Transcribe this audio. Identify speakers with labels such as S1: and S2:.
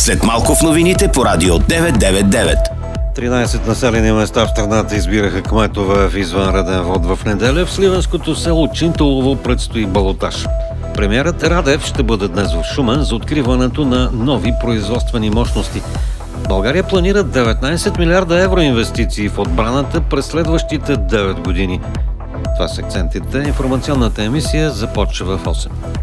S1: След малко в новините по Радио 999.
S2: 13 населени места в страната избираха кметове в извънреден вод в неделя. В сливенското село Чинтулово предстои балотаж. Премиерът Радев ще бъде днес в Шумен за откриването на нови производствени мощности. България планира 19 милиарда евро инвестиции в отбраната през следващите 9 години. Това са акцентите. Информационната емисия започва в 8.